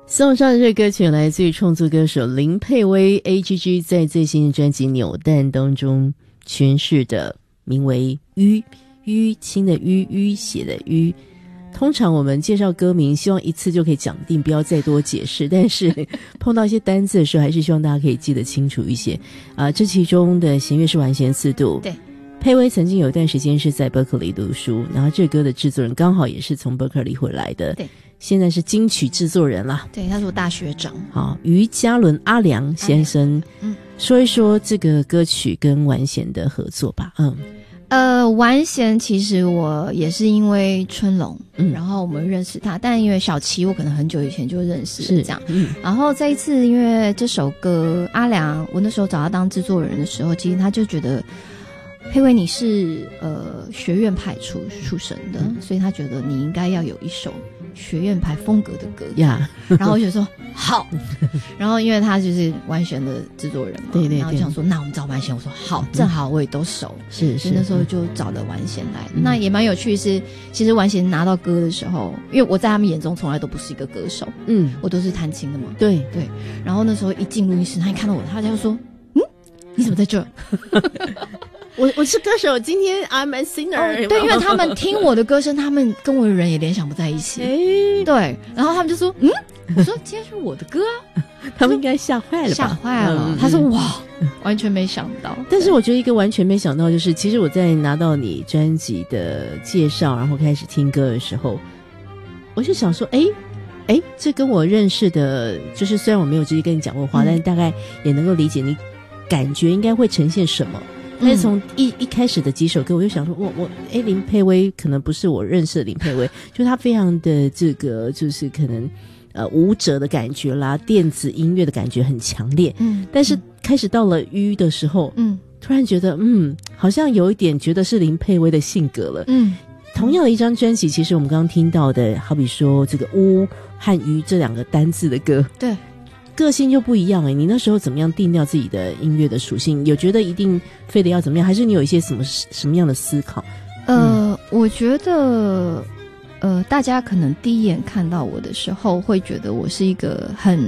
送上这歌曲来自于创作歌手林佩薇 AGG 在最新的专辑《扭蛋》当中诠释的名为淤青的淤血的淤。通常我们介绍歌名希望一次就可以讲定，不要再多解释，但是碰到一些单字的时候还是希望大家可以记得清楚一些这其中的弦乐是完弦4度。对，佩薇曾经有一段时间是在伯克利读书，然后这歌的制作人刚好也是从伯克利回来的。对，现在是金曲制作人啦。 对，他是我大学长。 好，于嘉伦阿良先生，说一说这个歌曲跟完弦的合作吧。 完弦其实我也是因为春龙，然后我们认识他，但因为小琪我可能很久以前就认识了这样。然后这一次因为这首歌阿良，我那时候找他当制作人的时候，其实他就觉得佩薇你是学院派出身的，所以他觉得你应该要有一首学院派风格的歌呀。然后我就说好，然后因为他就是完弦的制作人嘛，对，然后就想说那我们找完弦，我说好，正好我也都熟，是，所以那时候就找了完弦来。那也蛮有趣的是，其实完弦拿到歌的时候，因为我在他们眼中从来都不是一个歌手，我都是弹琴的嘛，对，然后那时候一进录音室，他一看到我，他就说你怎么在这？ 我是歌手，今天 I'm a singer。 对，因为他们听我的歌声，他们跟我的人也联想不在一起。对，然后他们就说我说今天是我的歌啊， 他们应该吓坏了吧？ 吓坏了。他说哇，完全没想到。 但是我觉得一个完全没想到就是，其实我在拿到你专辑的介绍，然后开始听歌的时候，我就想说，这跟我认识的，就是虽然我没有直接跟你讲过话，但是大概也能够理解你感觉应该会呈现什么。但是从一开始的几首歌，我就想说，林佩薇可能不是我认识的林佩薇，就她非常的这个，就是可能舞者的感觉啦，电子音乐的感觉很强烈。但是开始到了淤的时候，突然觉得好像有一点觉得是林佩薇的性格了。同样的一张专辑，其实我们刚刚听到的，好比说这个乌和淤这两个单字的歌，对。个性就不一样你那时候怎么样定调自己的音乐的属性？有觉得一定非得要怎么样，还是你有一些什么样的思考？ 我觉得大家可能第一眼看到我的时候，会觉得我是一个很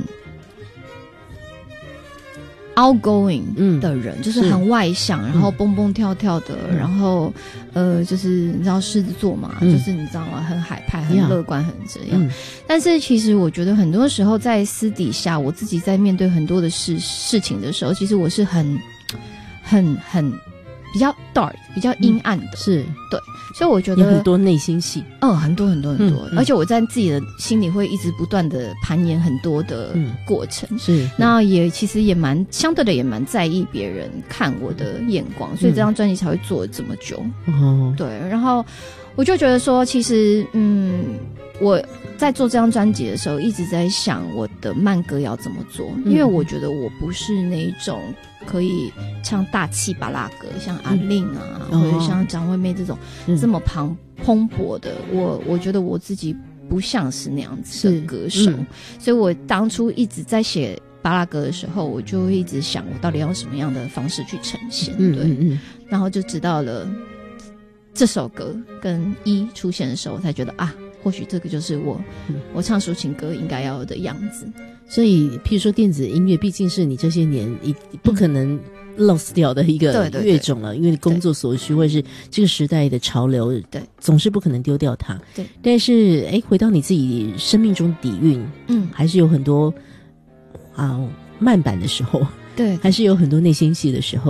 outgoing 的人，就是很外向，然后蹦蹦跳跳的，然后就是你知道狮子座嘛，就是你知道吗？很海派，很乐观，很这样。但是其实我觉得很多时候在私底下，我自己在面对很多的事情的时候，其实我是很比较 dark， 比较阴暗的，是对。所以我觉得有很多内心戏， 很多，而且我在自己的心里会一直不断的攀岩很多的过程，是。那其实也相对的也蛮在意别人看我的眼光，所以这张专辑才会做这么久。对。然后我就觉得说，其实我在做这张专辑的时候，一直在想我的慢歌要怎么做，因为我觉得我不是那一种可以唱大气巴拉歌，像阿令啊，或者像张惠妹这种这么蓬勃的，我觉得我自己不像是那样子的歌手，所以我当初一直在写巴拉歌的时候，我就会一直想我到底要用什么样的方式去呈现，对，然后就知道了这首歌跟一出现的时候，我才觉得或许这个就是我唱抒情歌应该要有的样子。 所以譬如说电子音乐毕竟是你这些年不可能 lost 掉的一个乐种了，因为工作所需或者是这个时代的潮流，对，总是不可能丢掉它。对，但是回到你自己生命中底蕴，还是有很多慢板的时候，对，还是有很多内心戏的时候。